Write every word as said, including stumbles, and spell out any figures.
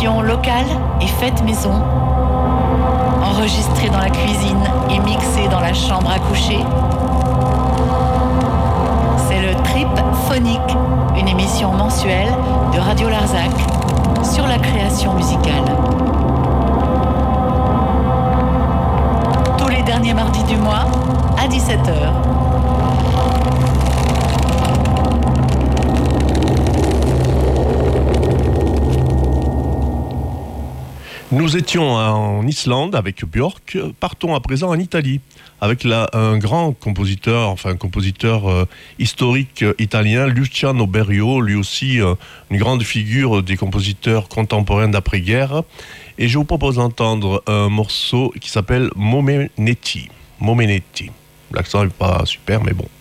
émission locale et faite maison, enregistrée dans la cuisine et mixée dans la chambre à coucher. C'est le Trip Phonique, une émission mensuelle de Radio Larzac sur la création musicale. Tous les derniers mardis du mois à dix-sept heures. Nous étions en Islande avec Björk, partons à présent en Italie avec la, un grand compositeur, enfin un compositeur euh, historique euh, italien, Luciano Berio, lui aussi euh, une grande figure des compositeurs contemporains d'après-guerre. Et je vous propose d'entendre un morceau qui s'appelle Momenetti. Momenetti. L'accent n'est pas super, mais bon.